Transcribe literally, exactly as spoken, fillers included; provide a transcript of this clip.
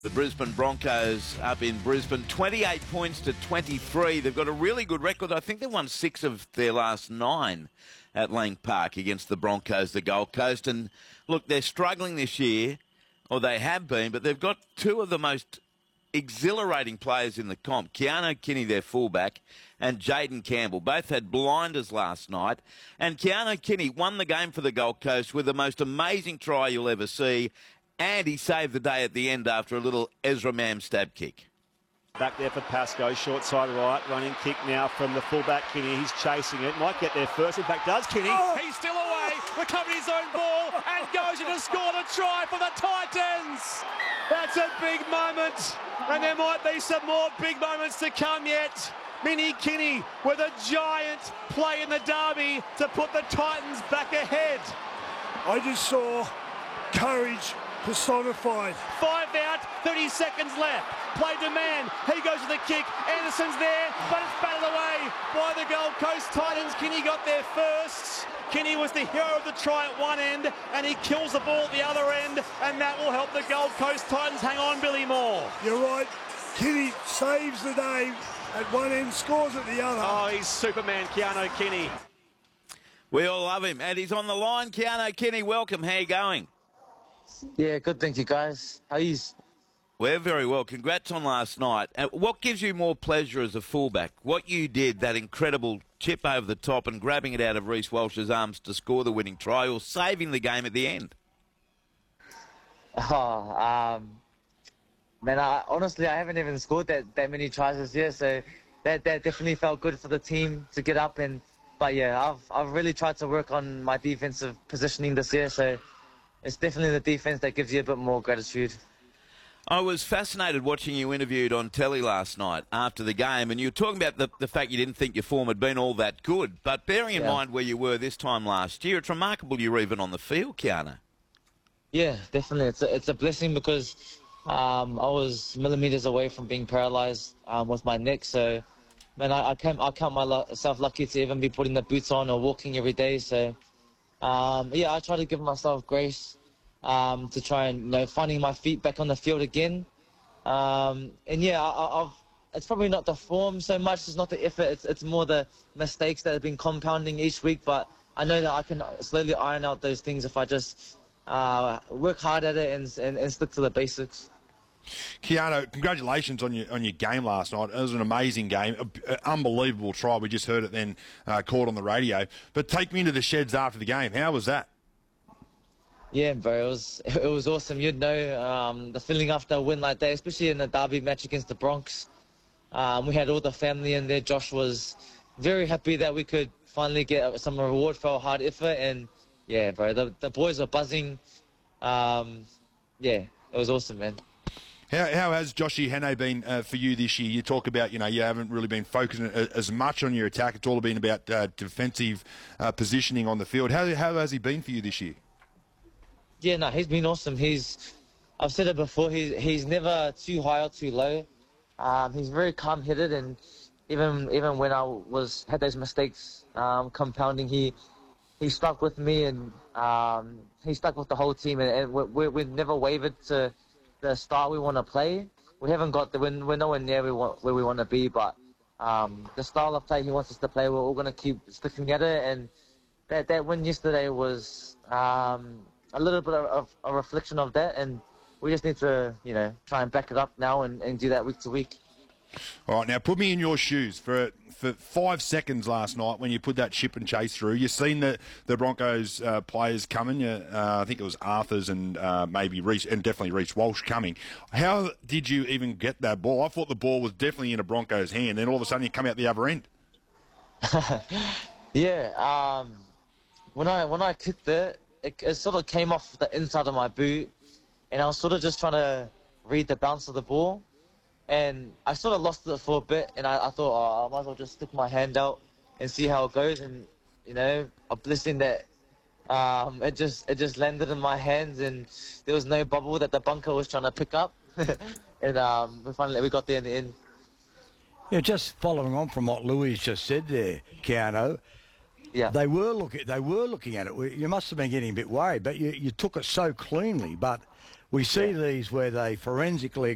The Brisbane Broncos up in Brisbane, twenty-eight points to twenty-three. They've got a really good record. I think they've won six of their last nine at Lang Park against the Broncos, the Gold Coast. And look, they're struggling this year, or they have been, but they've got two of the most exhilarating players in the comp. Keano Kinney, their fullback, and Jayden Campbell. Both had blinders last night. And Keano Kinney won the game for the Gold Coast with the most amazing try you'll ever see. And he saved the day at the end after a little Ezra Mam stab kick. Back there for Pascoe, short side right, running kick now from the fullback Kinney. He's chasing it, might get there first. In fact, does Kinney? Oh. He's still away, recovering his own ball, and goes in to score the try for the Titans. That's a big moment, and there might be some more big moments to come yet. Mini Kinney with a giant play in the derby to put the Titans back ahead. I just saw courage personified. Five out, thirty seconds left. Play to man. He goes to the kick. Anderson's there, but it's batted away by the Gold Coast Titans. Kinney got there first. Kinney was the hero of the try at one end, and he kills the ball at the other end, and that will help the Gold Coast Titans hang on, Billy Moore. You're right. Kinney saves the day at one end, scores at the other. Oh, he's Superman, Keano Kinney. We all love him, and he's on the line. Keano Kinney, welcome. How you going? Yeah, good, thank you, guys. How are you? We're very well. Congrats on last night. And what gives you more pleasure as a fullback? What you did, that incredible chip over the top and grabbing it out of Reece Walsh's arms to score the winning try, or saving the game at the end? Oh, um, man, I, honestly, I haven't even scored that, that many tries this year, so that, that definitely felt good for the team to get up. And But, yeah, I've, I've really tried to work on my defensive positioning this year, so it's definitely the defense that gives you a bit more gratitude. I was fascinated watching you interviewed on telly last night after the game, and you were talking about the, the fact you didn't think your form had been all that good. But bearing in yeah. mind where you were this time last year, it's remarkable you were even on the field, Keano. Yeah, definitely. It's a, it's a blessing because um, I was millimetres away from being paralysed um, with my neck. So, man, I, I, can't, I count myself lucky to even be putting the boots on or walking every day. So, um, yeah, I try to give myself grace. Um, to try and, you know, finding my feet back on the field again. Um, and, yeah, I, I've, it's probably not the form so much. It's not the effort. It's, it's more the mistakes that have been compounding each week. But I know that I can slowly iron out those things if I just uh, work hard at it and, and, and stick to the basics. Keano, congratulations on your on your game last night. It was an amazing game, an unbelievable try. We just heard it then uh, caught on the radio. But take me into the sheds after the game. How was that? Yeah, bro, it was it was awesome. You'd know um, the feeling after a win like that, especially in the derby match against the Bronx. Um, we had all the family in there. Josh was very happy that we could finally get some reward for our hard effort. And yeah, bro, the the boys were buzzing. Um, yeah, it was awesome, man. How, how has Joshy Hannay been uh, for you this year? You talk about, you know, you haven't really been focusing as much on your attack. It's all been about uh, defensive uh, positioning on the field. How how has he been for you this year? Yeah, no, he's been awesome. He's, I've said it before, he's, he's never too high or too low. Um, he's very calm-headed, and even even when I was had those mistakes um, compounding, he he stuck with me, and um, he stuck with the whole team, and, and we, we've never wavered to the style we want to play. We haven't got the, we're, we're nowhere near we want, where we want to be, but um, the style of play he wants us to play, we're all going to keep sticking at it, and that, that win yesterday was Um, a little bit of, of a reflection of that, and we just need to, you know, try and back it up now and, and do that week to week. All right, now put me in your shoes for for five seconds last night when you put that chip and chase through. You've seen the the Broncos uh, players coming. Uh, I think it was Arthurs and uh, maybe Reece, and definitely Reece Walsh coming. How did you even get that ball? I thought the ball was definitely in a Broncos' hand, then all of a sudden you come out the other end. yeah, um, when I when I kicked it. It, it sort of came off the inside of my boot, and I was sort of just trying to read the bounce of the ball, and I sort of lost it for a bit, and I, I thought, oh, I might as well just stick my hand out and see how it goes, and, you know, a blessing that um, it just it just landed in my hands, and there was no bubble that the bunker was trying to pick up, and um, we finally we got there in the end. Yeah, just following on from what Louis just said there, Keano. Yeah. They were looking. They were looking at it. You must have been getting a bit worried, but you, you took it so cleanly. But we see yeah. these where they forensically